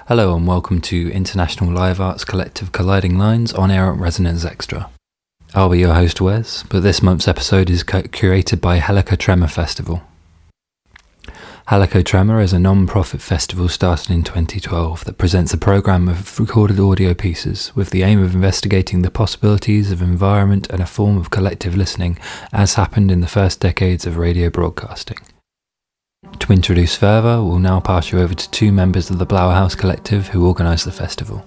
Hello and welcome to International Live Arts Collective Colliding Lines on air at Resonance Extra. I'll be your host Wes, but this month's episode is curated by Helico Tremor Festival. Helico Tremor is a non-profit festival started in 2012 that presents a programme of recorded audio pieces with the aim of investigating the possibilities of environment and a form of collective listening as happened in the first decades of radio broadcasting. To introduce further, we'll now pass you over to two members of the Blauer House Collective who organise the festival.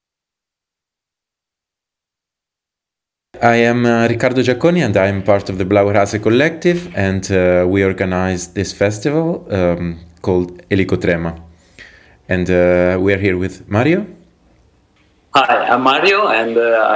I am Riccardo Giacconi and I am part of the Blauer House Collective, and we organise this festival called Helico Tremor. And we are here with Mario. Hi, I'm Mario, and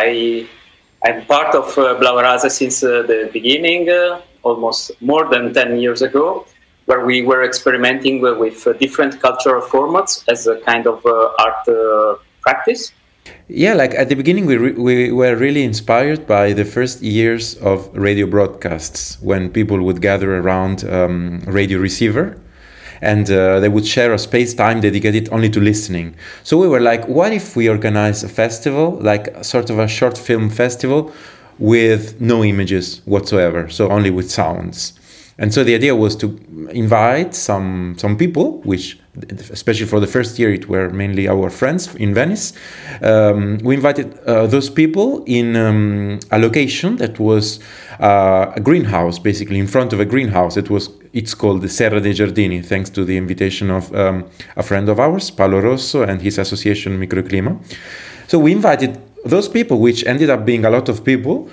I'm part of Blauer House since the beginning, almost more than 10 years ago, where we were experimenting with different cultural formats as a kind of art practice. Yeah, like at the beginning we were really inspired by the first years of radio broadcasts, when people would gather around radio receiver and they would share a space-time dedicated only to listening. So we were like, what if we organize a festival, like sort of a short film festival with no images whatsoever, so only with sounds. And so the idea was to invite some people, which, especially for the first year, it were mainly our friends in Venice. We invited those people in a location that was a greenhouse, basically in front of a greenhouse. It's called the Serra dei Giardini, thanks to the invitation of a friend of ours, Paolo Rosso, and his association Microclima. So we invited those people, which ended up being a lot of people,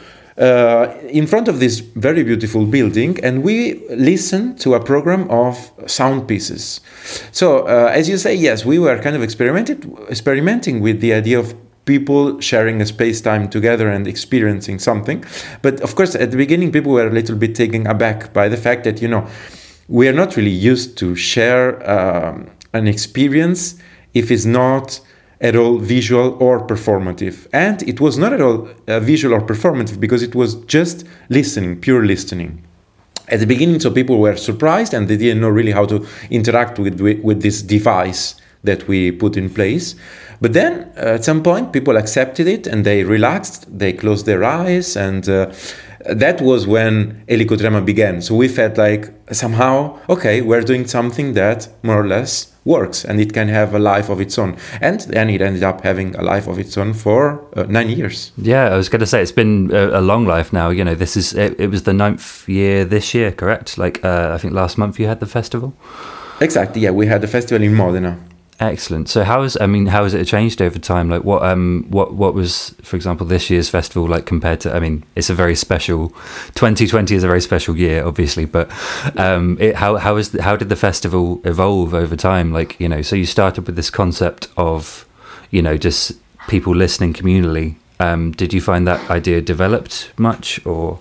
in front of this very beautiful building, and we listened to a program of sound pieces. So, as you say, yes, we were kind of experimenting with the idea of people sharing a space-time together and experiencing something. But of course, at the beginning, people were a little bit taken aback by the fact that, we are not really used to share an experience if it's not at all visual or performative. And it was not at all visual or performative because it was just listening, pure listening. At the beginning, so people were surprised and they didn't know really how to interact with this device that we put in place. But then at some point, people accepted it and they relaxed, they closed their eyes, and that was when Helico Tremor began. So we felt like somehow, okay, we're doing something that more or less works and it can have a life of its own. And then it ended up having a life of its own for 9 years. Yeah, I was going to say, it's been a long life now. This is it was the 9th year this year, correct? I think last month you had the festival? Exactly, yeah, we had the festival in Modena. Excellent. So how has it changed over time? Like what was, for example, this year's festival like compared to? It's a very special. 2020 is a very special year, obviously. But how did the festival evolve over time? So you started with this concept of, just people listening communally. Did you find that idea developed much, or?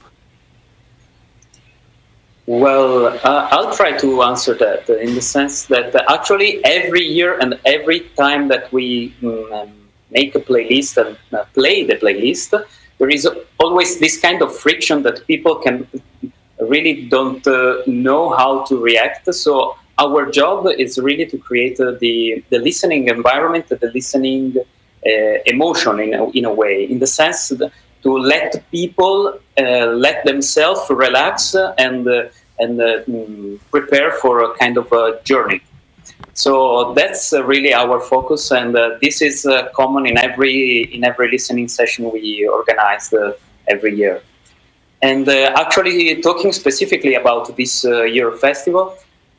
Well, I'll try to answer that in the sense that actually every year and every time that we make a playlist and play the playlist, there is always this kind of friction that people can really don't know how to react. So our job is really to create the listening environment, the listening emotion in a way, in the sense that to let people let themselves relax and prepare for a kind of a journey. So that's really our focus, and this is common in every listening session we organize every year. And actually, talking specifically about this year festival,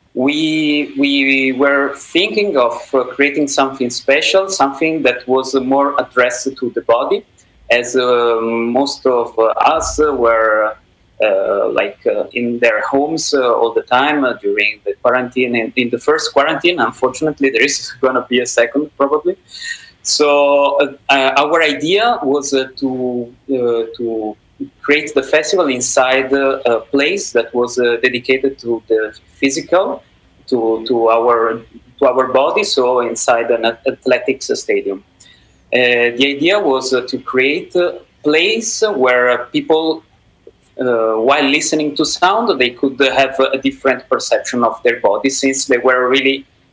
we were thinking of creating something special, something that was more addressed to the body, as most of us were in their homes all the time during the quarantine. And in the first quarantine, unfortunately, there is going to be a second probably. So our idea was to create the festival inside a place that was dedicated to the physical, to our body, so inside an athletics stadium. The idea was to create a place where people, while listening to sound, they could have a different perception of their body, since they were really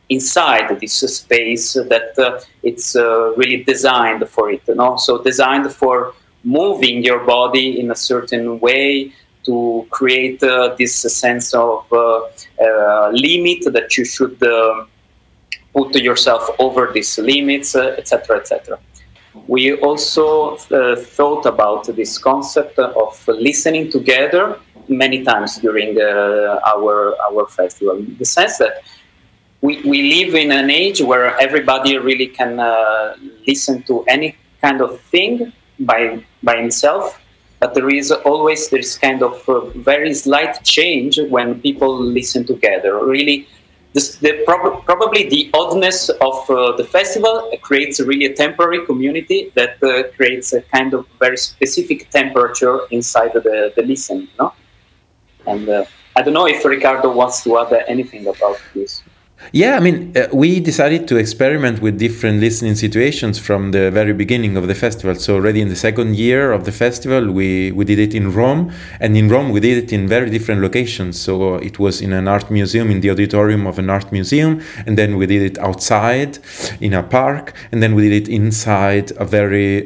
inside this space that it's really designed for it. So designed for moving your body in a certain way to create this sense of limit that you should put yourself over these limits, etc., etc. We also thought about this concept of listening together many times during our festival, in the sense that we live in an age where everybody really can listen to any kind of thing by himself, but there is always this kind of very slight change when people listen together. Really, probably the oddness of the festival creates really a temporary community that creates a kind of very specific temperature inside the listening, And I don't know if Riccardo wants to add anything about this. Yeah, I mean, we decided to experiment with different listening situations from the very beginning of the festival. So already in the second year of the festival, we did it in Rome. And in Rome, we did it in very different locations. So it was in an art museum, in the auditorium of an art museum. And then we did it outside in a park. And then we did it inside a very,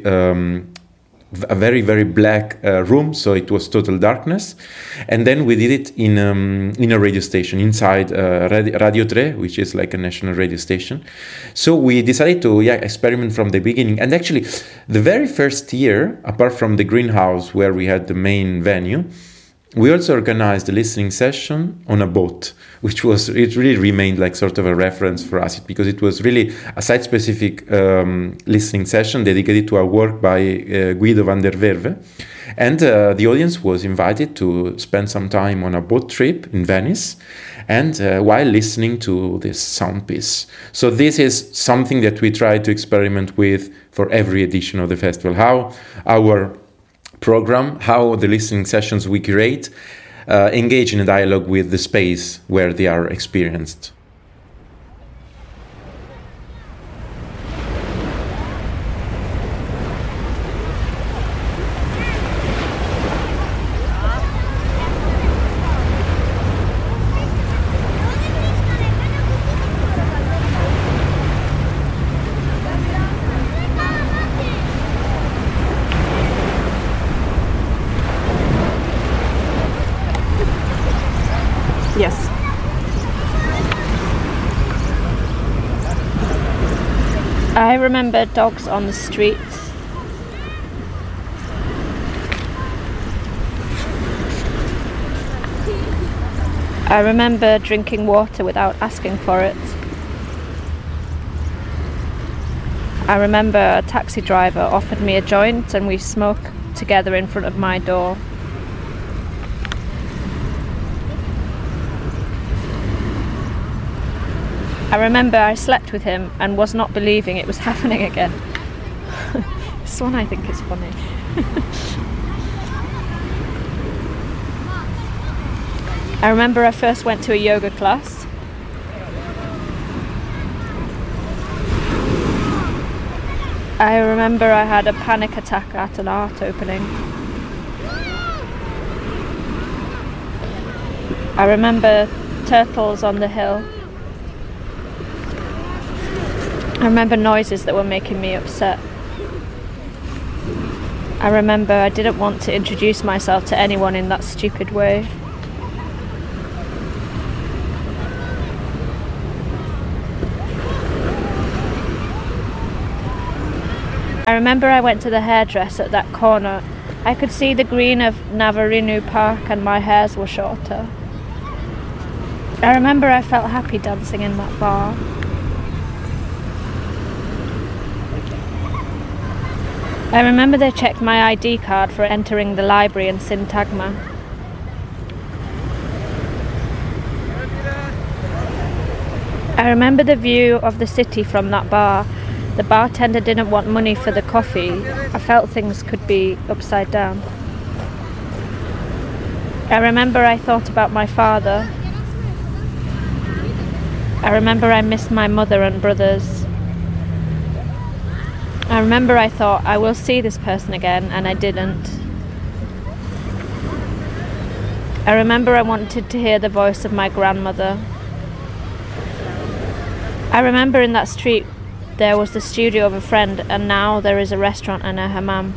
very black room, so it was total darkness. And then we did it in a radio station inside Radio 3, which is like a national radio station. So we decided to experiment from the beginning. And actually, the very first year, apart from the greenhouse where we had the main venue, we also organized a listening session on a boat, it really remained like sort of a reference for us, because it was really a site-specific listening session dedicated to a work by Guido van der Werve. And the audience was invited to spend some time on a boat trip in Venice, and while listening to this sound piece. So this is something that we try to experiment with for every edition of the festival, how our program, how the listening sessions we create engage in a dialogue with the space where they are experienced. Yes. I remember dogs on the streets. I remember drinking water without asking for it. I remember a taxi driver offered me a joint and we smoked together in front of my door. I remember I slept with him and was not believing it was happening again. This one I think is funny. I remember I first went to a yoga class. I remember I had a panic attack at an art opening. I remember turtles on the hill. I remember noises that were making me upset. I remember I didn't want to introduce myself to anyone in that stupid way. I remember I went to the hairdresser at that corner. I could see the green of Navarino Park and my hairs were shorter. I remember I felt happy dancing in that bar. I remember they checked my ID card for entering the library in Syntagma. I remember the view of the city from that bar. The bartender didn't want money for the coffee. I felt things could be upside down. I remember I thought about my father. I remember I missed my mother and brothers. I remember I thought, I will see this person again, and I didn't. I remember I wanted to hear the voice of my grandmother. I remember in that street there was the studio of a friend, and now there is a restaurant and a hammam.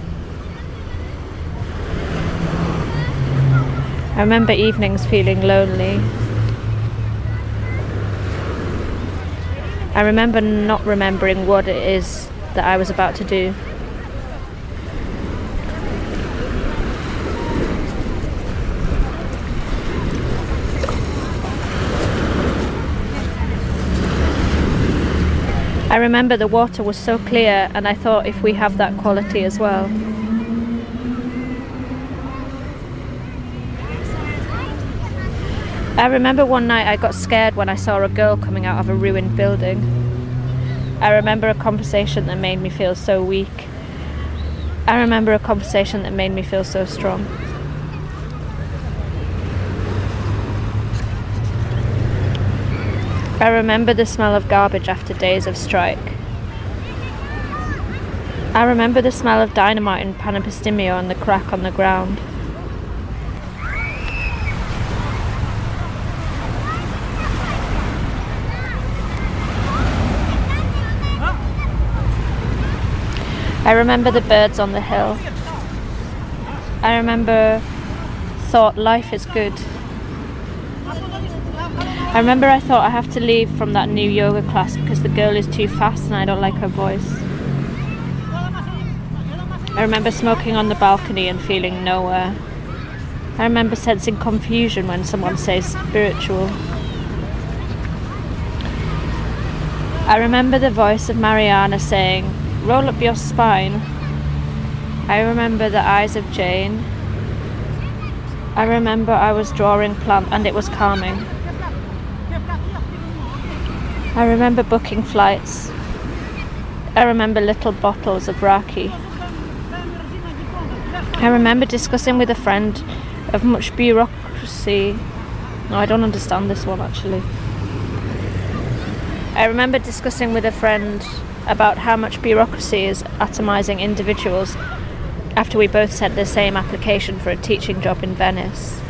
I remember evenings feeling lonely. I remember not remembering what it is that I was about to do. I remember the water was so clear, and I thought, if we have that quality as well. I remember one night I got scared when I saw a girl coming out of a ruined building. I remember a conversation that made me feel so weak. I remember a conversation that made me feel so strong. I remember the smell of garbage after days of strike. I remember the smell of dynamite in Panepistimiou and the crack on the ground. I remember the birds on the hill. I remember thought life is good. I remember I thought I have to leave from that new yoga class because the girl is too fast and I don't like her voice. I remember smoking on the balcony and feeling nowhere. I remember sensing confusion when someone says spiritual. I remember the voice of Mariana saying, "Roll up your spine." I remember the eyes of Jane. I remember I was drawing plant and it was calming. I remember booking flights. I remember little bottles of raki. I remember discussing with a friend of much bureaucracy. No, I don't understand this one actually. I remember discussing with a friend about how much bureaucracy is atomizing individuals after we both sent the same application for a teaching job in Venice.